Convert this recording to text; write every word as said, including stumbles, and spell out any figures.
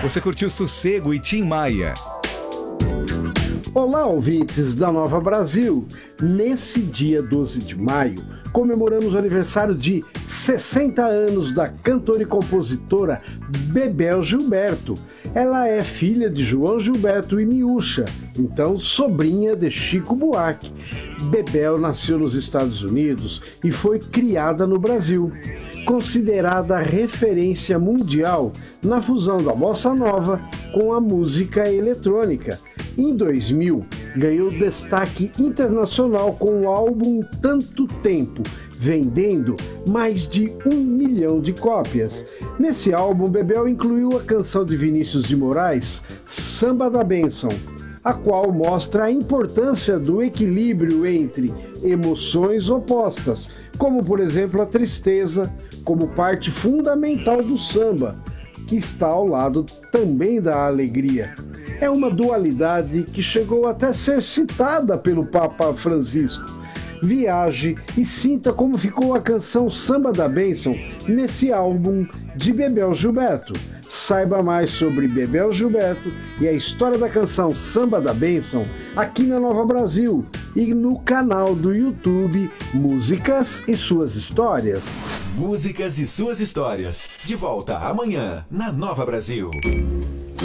Você curtiu Sossego e Tim Maia. Olá, ouvintes da Nova Brasil! Nesse dia doze de maio, comemoramos o aniversário de sessenta anos da cantora e compositora Bebel Gilberto. Ela é filha de João Gilberto e Miúcha, então sobrinha de Chico Buarque. Bebel nasceu nos Estados Unidos e foi criada no Brasil. Considerada referência mundial na fusão da bossa nova com a música eletrônica. Em dois mil, ganhou destaque internacional com o álbum Tanto Tempo, vendendo mais de um milhão de cópias. Nesse álbum, Bebel incluiu a canção de Vinícius de Moraes, Samba da Bênção, a qual mostra a importância do equilíbrio entre emoções opostas, como por exemplo a tristeza, como parte fundamental do samba, que está ao lado também da alegria. É uma dualidade que chegou até ser citada pelo Papa Francisco. Viaje e sinta como ficou a canção Samba da Bênção nesse álbum de Bebel Gilberto. Saiba mais sobre Bebel Gilberto e a história da canção Samba da Bênção aqui na Nova Brasil e no canal do YouTube Músicas e Suas Histórias. Músicas e Suas Histórias. De volta amanhã na Nova Brasil.